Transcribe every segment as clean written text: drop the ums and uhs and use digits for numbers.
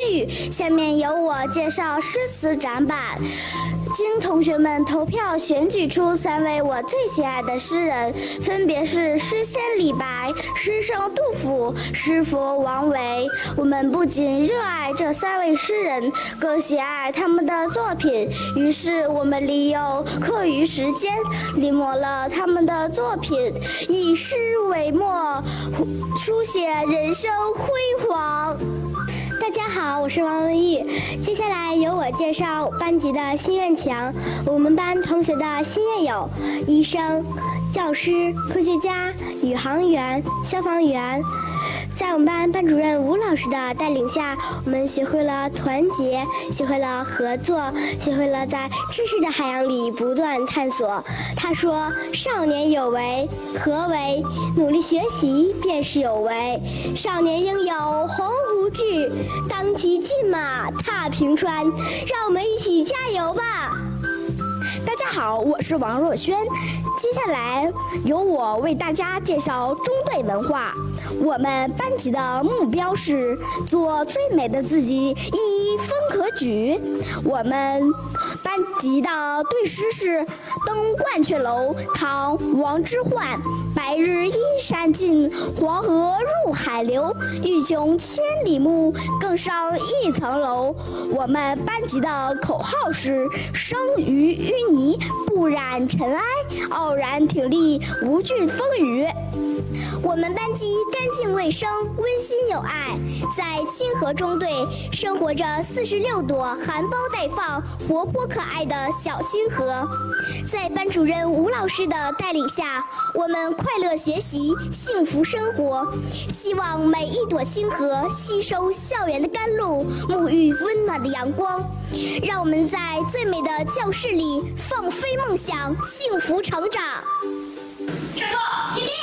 语。下面由我介绍诗词展板。经同学们投票选举出3位我最喜爱的诗人，分别是诗仙李白、诗圣杜甫、诗佛王维。我们不仅热爱这3位诗人，更喜爱他们的作品。于是我们利用课余时间临摹了他们的作品，以诗为墨，书写人生辉煌。 大家好，我是王文玉。接下来由我介绍班级的心愿墙。我们班同学的心愿有：医生、教师、科学家、宇航员、消防员。在我们班班主任吴老师的带领下，我们学会了团结，学会了合作，学会了在知识的海洋里不断探索。他说：“少年有为，何为？努力学习便是有为。少年应有鸿鹄志，当骑骏马踏平川。”让我们一起加油吧！ 大家好，我是王若萱。接下来由我为大家介绍中队文化。我们班级的目标是做最美的自己，一风可举。我们班级的队诗是：登鹳雀楼，唐·王之涣。白日依山尽，黄河入海流。欲穷千里目，更上一层楼。我们班级的口号是：生于淤泥，不染尘埃，傲然挺立，无惧风雨。 我们班级干净卫生，温馨有爱，在清河中队生活着46朵含苞待放、活泼可爱的小清河。在班主任吴老师的带领下，我们快乐学习，幸福生活。希望每一朵清河吸收校园的甘露，沐浴温暖的阳光。让我们在最美的教室里放飞梦想，幸福成长。 上课，起立！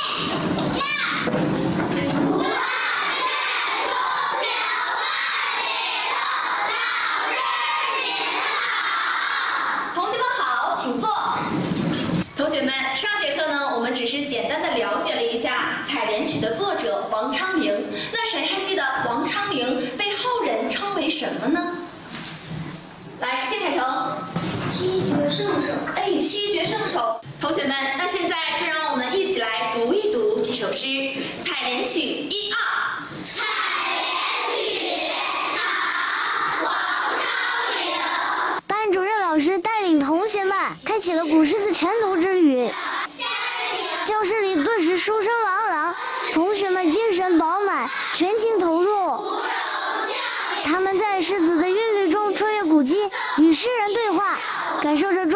请坐。同学们，上节课呢，我们只是简单的了解了一下《采莲曲》的作者王昌龄。那谁还记得王昌龄被后人称为什么呢？来，谢凯成。 七绝圣手。 哎，七绝圣手。同学们，那现在就让我们一起来读一读这首诗《采莲曲》1、2。 采莲曲，唐·王昌龄。 班主任老师带领同学们开启了古诗词晨读之旅，教室里顿时书声朗朗，同学们精神饱满，全情投入。他们在诗词的韵律中穿越古今，与诗人对话，感受着中